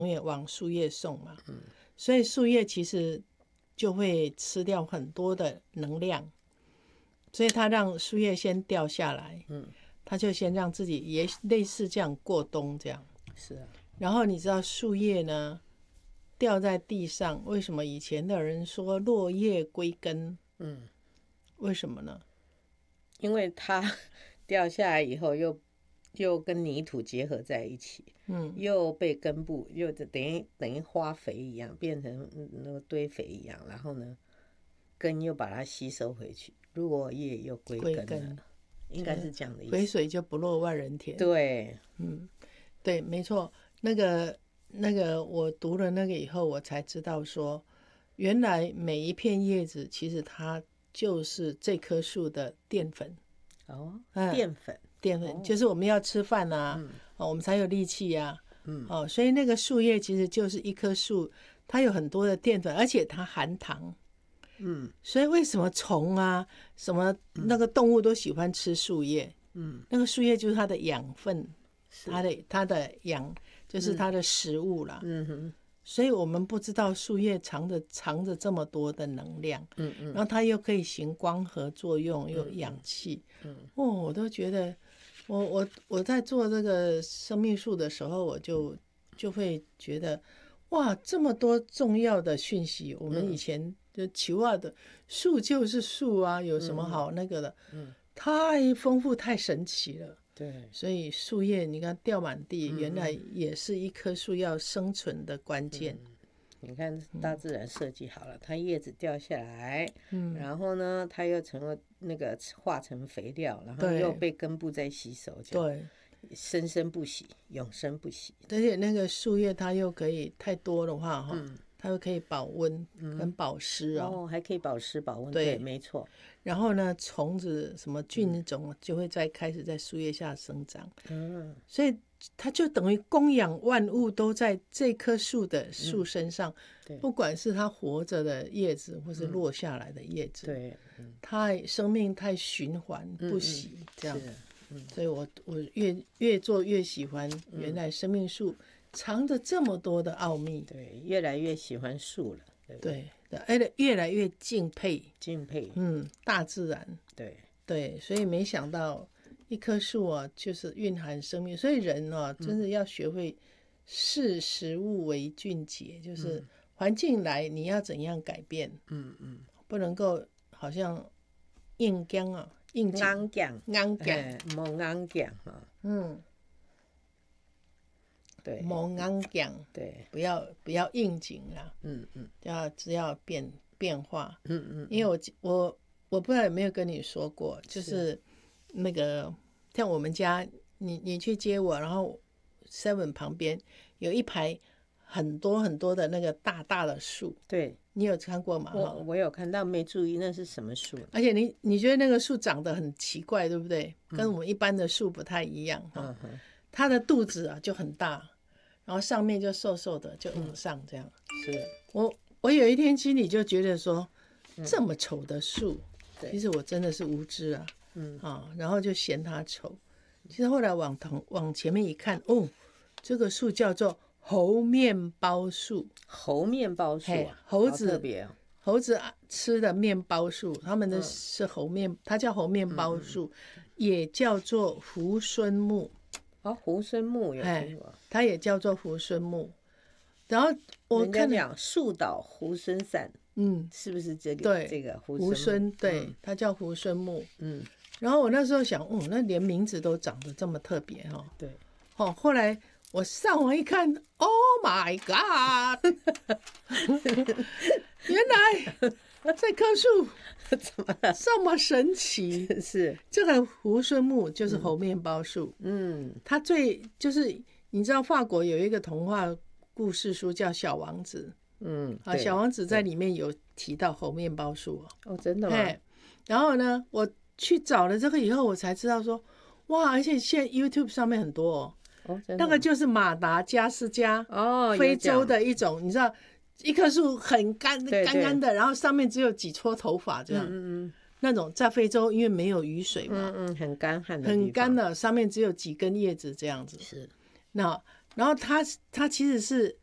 也往树叶送嘛，所以树叶其实就会吃掉很多的能量，所以它让树叶先掉下来，它就先让自己也类似这样过冬这样。 是啊， 然后你知道树叶呢掉在地上，为什么以前的人说落叶归根？为什么呢？ 因为它掉下来以后又跟泥土结合在一起，又被根部又等于花肥一样，变成那个堆肥一样，然后呢，根又把它吸收回去，落叶又归根了，应该是这样的意思。 肥水就不落外人田。 对， 对，没错。那个，我读了那个以后，我才知道说，原来每一片叶子其实它就是这棵树的淀粉。淀粉就是我们要吃饭啊，我们才有力气啊。所以那个树叶其实就是一棵树，它有很多的淀粉，而且它含糖。所以为什么虫啊，什么那个动物都喜欢吃树叶？那个树叶就是它的养分，它的养就是它的食物啦。所以我们不知道树叶藏着这么多的能量，然后它又可以行光合作用，又有氧气。我都觉得，我在做这个生命树的时候，我就会觉得，哇，这么多重要的讯息，我们以前就求啊的树就是树啊，有什么好那个的？太丰富，太神奇了。 对， 所以树叶你看掉满地，原来也是一棵树要生存的关键。 你看大自然设计好了，它叶子掉下来，然后呢，它又成了那个化成肥料，然后又被根部再吸收， 对， 生生不息，永生不息。 而且那个树叶它又可以太多的话它又可以保温跟保湿还可以保湿保温， 对， 没错。 然后呢，虫子什么菌种就会开始在树叶下生长，所以它就等于供养万物都在这棵树的树身上，不管是它活着的叶子或是落下来的叶子， 对， 生命太循环不息，这样。所以我越做越喜欢，原来生命树藏着这么多的奥秘。 对，越来越喜欢树了。 对，越来越敬佩大自然。对，所以没想到一棵树啊，就是蕴含生命。所以人啊，真的要学会视食物为俊杰，就是环境来，你要怎样改变？不能够好像硬刚啊，硬刚，没硬讲哈。对， 没硬讲， 对， 不要应景啦，只要变化，因为我不知道有没有跟你说过，就是那个像我们家，你去接我，然后 7 旁边有一排很多很多的那个大大的树， 对， 你有看过吗？ 我有看到，没注意那是什么树。 而且你觉得那个树长得很奇怪，对不对？跟我们一般的树不太一样它的肚子啊就很大，然后上面就瘦瘦的，就往上这样。 是我有一天心里就觉得说，这么丑的树，其实我真的是无知啊，然后就嫌它丑。其实后来往前面一看，这个树叫做猴面包树。 猴面包树啊， 猴子好特别哦。 猴子吃的面包树，他们的是它叫猴面包树，也叫做猢狲木。 猢狲木有听过， 它也叫做猢狲木。然后我看讲树倒猢狲散，是不是这个？ 对， 这个猢狲，对，它叫猢狲木。然后我那时候想，那连名字都长得这么特别对， 后来我上网一看 ，Oh my God！ 原来这棵树怎么了？ 这么神奇？ 是这个猢狲木就是猴面包树。它就是你知道法国有一个童话故事书叫《小王子》。小王子在里面有提到猴面包树真的吗？ 然后呢，我去找了这个以后，我才知道说，哇！而且现在 YouTube 上面很多那个就是马达加斯加非洲的一种，你知道，一棵树很干的，然后上面只有几撮头发这样。那种在非洲因为没有雨水嘛， 很干旱的， 很干的，上面只有几根叶子这样子。 是。 然后它其实是